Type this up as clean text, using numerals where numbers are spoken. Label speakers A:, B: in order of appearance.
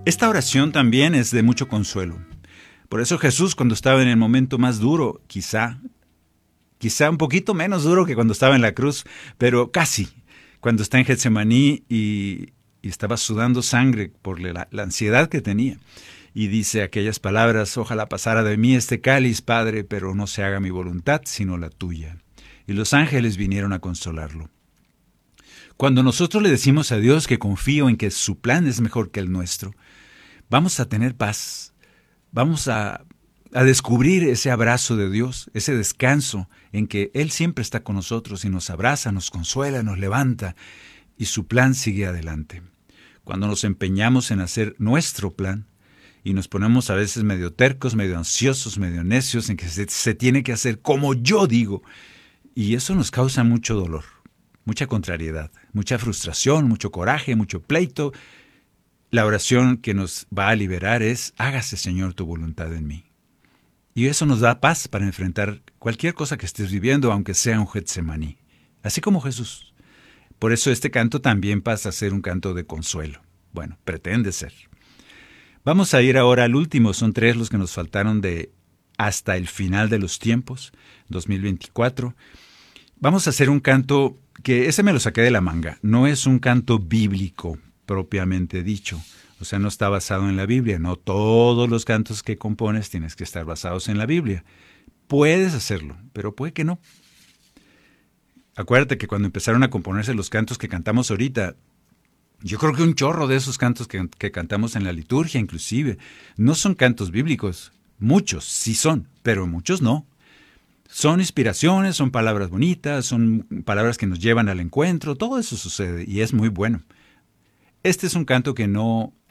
A: Esta oración también es de mucho consuelo. Por eso Jesús, cuando estaba en el momento más duro, quizá un poquito menos duro que cuando estaba en la cruz, pero casi, cuando está en Getsemaní y estaba sudando sangre por la ansiedad que tenía, y dice aquellas palabras: ojalá pasara de mí este cáliz, Padre, pero no se haga mi voluntad, sino la tuya. Y los ángeles vinieron a consolarlo. Cuando nosotros le decimos a Dios que confío en que su plan es mejor que el nuestro, vamos a tener paz, vamos a descubrir ese abrazo de Dios, ese descanso en que Él siempre está con nosotros y nos abraza, nos consuela, nos levanta, y su plan sigue adelante. Cuando nos empeñamos en hacer nuestro plan y nos ponemos a veces medio tercos, medio ansiosos, medio necios, en que se tiene que hacer como yo digo, y eso nos causa mucho dolor, mucha contrariedad, mucha frustración, mucho coraje, mucho pleito. La oración que nos va a liberar es: hágase, Señor, tu voluntad en mí. Y eso nos da paz para enfrentar cualquier cosa que estés viviendo, aunque sea un Getsemaní, así como Jesús. Por eso este canto también pasa a ser un canto de consuelo. Bueno, pretende ser. Vamos a ir ahora al último, son 3 los que nos faltaron de Hasta el final de los tiempos, 2024. Vamos a hacer un canto que ese me lo saqué de la manga. No es un canto bíblico propiamente dicho. O sea, no está basado en la Biblia. No todos los cantos que compones tienes que estar basados en la Biblia. Puedes hacerlo, pero puede que no. Acuérdate que cuando empezaron a componerse los cantos que cantamos ahorita, yo creo que un chorro de esos cantos que cantamos en la liturgia inclusive, no son cantos bíblicos. Muchos sí son, pero muchos no. Son inspiraciones, son palabras bonitas, son palabras que nos llevan al encuentro, todo eso sucede y es muy bueno. Este es un canto que no